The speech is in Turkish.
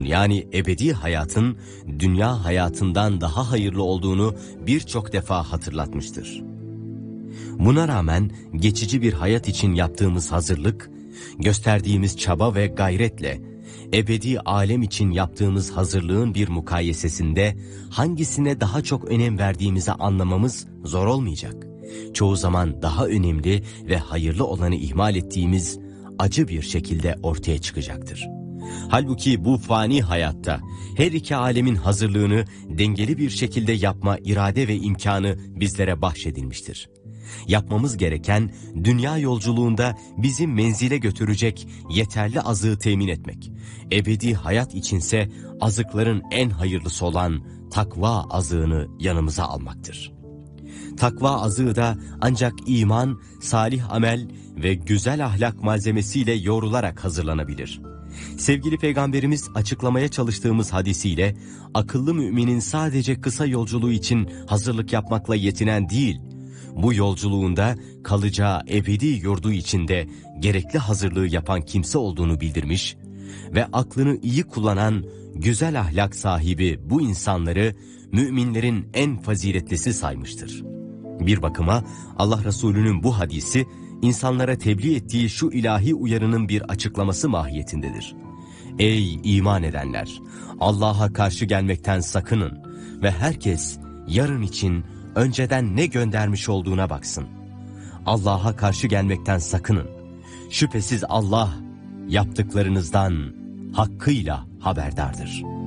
Yani ebedi hayatın dünya hayatından daha hayırlı olduğunu birçok defa hatırlatmıştır. Buna rağmen geçici bir hayat için yaptığımız hazırlık, gösterdiğimiz çaba ve gayretle ebedi alem için yaptığımız hazırlığın bir mukayesesinde hangisine daha çok önem verdiğimizi anlamamız zor olmayacak. Çoğu zaman daha önemli ve hayırlı olanı ihmal ettiğimiz acı bir şekilde ortaya çıkacaktır. Halbuki bu fani hayatta her iki alemin hazırlığını dengeli bir şekilde yapma irade ve imkanı bizlere bahşedilmiştir. Yapmamız gereken dünya yolculuğunda bizi menzile götürecek yeterli azığı temin etmek. Ebedi hayat içinse azıkların en hayırlısı olan takva azığını yanımıza almaktır. Takva azığı da ancak iman, salih amel ve güzel ahlak malzemesiyle yoğrularak hazırlanabilir. Sevgili Peygamberimiz açıklamaya çalıştığımız hadisiyle akıllı müminin sadece kısa yolculuğu için hazırlık yapmakla yetinen değil, bu yolculuğunda kalacağı ebedi yurdu içinde gerekli hazırlığı yapan kimse olduğunu bildirmiş ve aklını iyi kullanan güzel ahlak sahibi bu insanları müminlerin en faziletlisi saymıştır. Bir bakıma Allah Resulü'nün bu hadisi insanlara tebliğ ettiği şu ilahi uyarının bir açıklaması mahiyetindedir. Ey iman edenler! Allah'a karşı gelmekten sakının ve herkes yarın için önceden ne göndermiş olduğuna baksın. Allah'a karşı gelmekten sakının. Şüphesiz Allah yaptıklarınızdan hakkıyla haberdardır.